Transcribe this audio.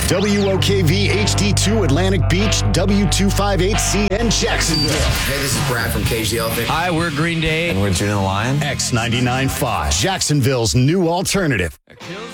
WOKV HD2 Atlantic Beach, W258CN Jacksonville. Hey, this is Brad from Cage the Elephant. Hi, we're Green Day. And we're Juno the Lion. X99.5, Jacksonville's new alternative. Achilles.